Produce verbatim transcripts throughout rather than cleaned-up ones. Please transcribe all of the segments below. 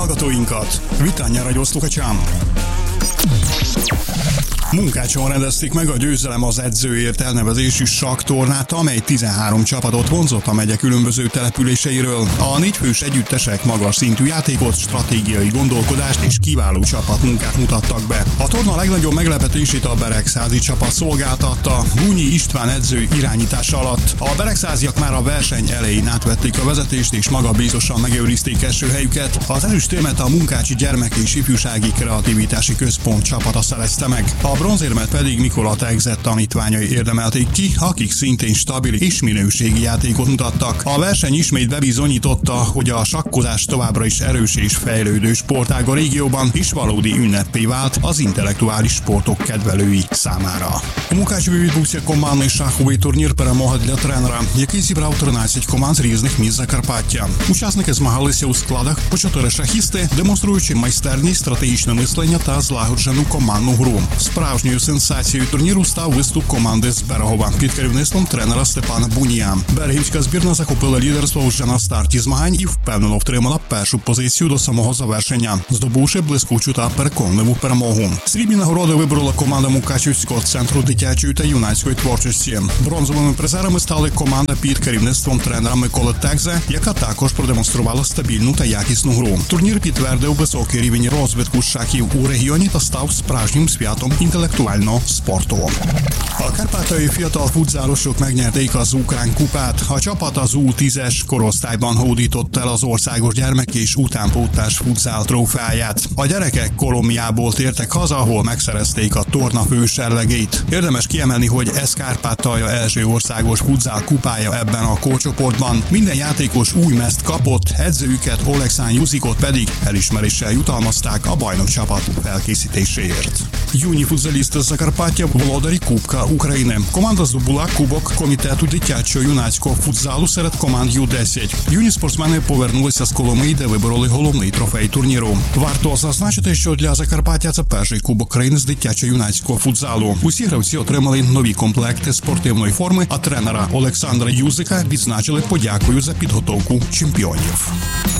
hallgatóinkat! Witania Radio Słuchaczam! Munkácson rendezték meg a Győzelem az edzőért elnevezésű sakktornát, amely tizenhárom csapatot vonzott a megye különböző településeiről. A négyfős együttesek magas szintű játékot, stratégiai gondolkodást és kiváló csapatmunkát mutattak be. A torna legnagyobb meglepetését a beregszázi csapat szolgáltatta, Bunyi István edző irányítása alatt. A beregszáziak már a verseny elején átvették a vezetést és magabízosan megőrizték első helyüket. Az ezüstérmet a Munkácsi Gyermek és Ifjúsági Kreativitási Központ csapata szerezte meg. A bronzérmet pedig Mikola Tegzett tanítványai érdemelték ki, akik szintén stabil és minőségi játékot mutattak. A verseny ismét bebizonyította, hogy a sakkozás továbbra is erős és fejlődő sportág a régióban, és valódi ünneppé vált az intellektuális sportok kedvelői számára. У Мукачеві відбувся командний шаховий турнір «Перемога для тренера», який зібрав тринадцять команд з різних міст Закарпаття. Учасники змагалися у складах по чотири шахісти, демонструючи майстерність, стратегічне мислення та злагоджену командну гру. Справжньою сенсацією турніру став виступ команди з Берегова під керівництвом тренера Степана Бунія. Берегівська збірна захопила лідерство вже на старті змагань і впевнено втримала першу позицію до самого завершення, здобувши блискучу та переконливу перемогу. Срібні нагороди виборола команда Мукачівського центру дитячої та юнацької творчості. Бронзовими призерами стали команда під керівництвом тренера Миколи Тегзе, яка також продемонструвала стабільну та якісну гру. Турнір підтвердив високий рівень розвитку шахів у регіоні та став справжнім святом intellektuálno sportó. A kárpátaljai fiatal futzálosok megnyerték az ukrán kupát. A csapat az U tízes korosztályban hódított el az országos gyermek és utánpótlás futzál trófeáját. A gyerekek Kolumbiából tértek haza, ahol megszerezték a torna főserlegét. Érdemes kiemelni, hogy ez Kárpátalja első országos futzál kupája ebben a kórcsoportban. Minden játékos új mezt kapott, edzőjüket, Oleksán Juzikot pedig elismeréssel jutalmazták a bajnok csapat felkészítéséért. Юні футзалісти з Закарпаття – володарі Кубка України. Команда здобула Кубок Комітету дитячо-юнацького футзалу серед команд Ю десять. Юні спортсмени повернулися з Коломиї, де вибороли головний трофей турніру. Варто зазначити, що для Закарпаття це перший Кубок країни з дитячо-юнацького футзалу. Усі гравці отримали нові комплекти спортивної форми, а тренера Олександра Юзика відзначили подякою за підготовку чемпіонів.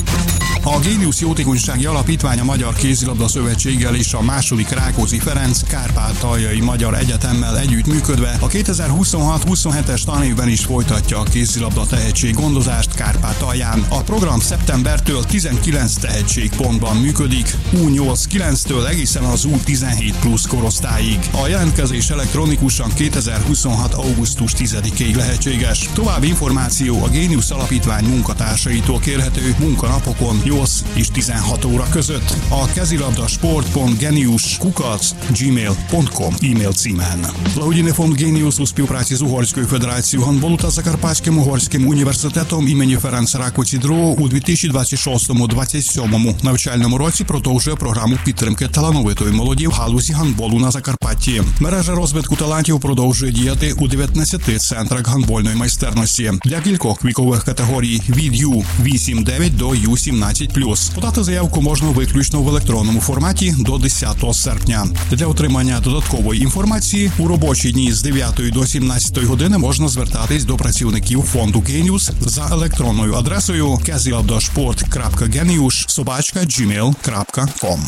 A Géniusz Jótékonysági Alapítvány a Magyar Kézilabda Szövetséggel és a második Rákóczi Ferenc Kárpátaljai Magyar Egyetemmel együttműködve a kétezer-huszonhat huszonhetes tanévben is folytatja a kézilabda tehetséggondozást Kárpátalján. A program szeptembertől tizenkilenc tehetségpontban működik, U nyolc kilenctől egészen az U tizenhét plusz korosztályig. A jelentkezés elektronikusan kétezer-huszonhat augusztus tizedikéig lehetséges. További információ a Géniusz Alapítvány munkatársaitól kérhető munkanapokon nyolc és tizenhat óra között a kezilabdasport.genius kukac gmail pont com e-mail címen. Благодійний фонд «Геніус» у співпраці з Угорською федерацією гандболу та Закарпатським угорським університетом імені Ференца Rákóczi другого у дві тисячі двадцять шостому - двадцять сьомому навчальному році продовжує програму підтримки талановитої молоді в галузі гандболу на Закарпатті. Мережа розвитку талантів продовжує діяти у дев'ятнадцяти центрах гандбольної майстерності для кількох вікових категорій від Ю вісім дев'ять до Ю сімнадцять плюс. Подати заявку можна виключно в електронному форматі до десятого серпня. Для отримання додаткової інформації у робочі дні з дев'ятої до сімнадцятої години можна звертатись до працівників фонду «Геніус» за електронною адресою kezilabdasport.genius собачка gmail крапка com.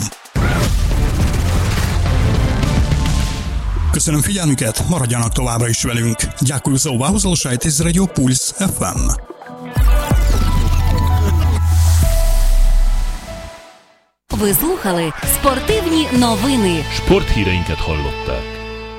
Köszönöm figyelmüket, maradjanak továbbra is velünk. Дякую за увагу, залишайтесь з Радіо Пульс еф ем. Ви слухали спортивні новини. Sporthíreinket hallották.